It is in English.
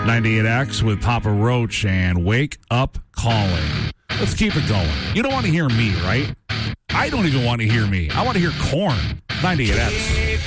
98X with Papa Roach and Wake Up Calling. Let's keep it going. You don't want to hear me, right? I don't even want to hear me. I want to hear Korn. 98X.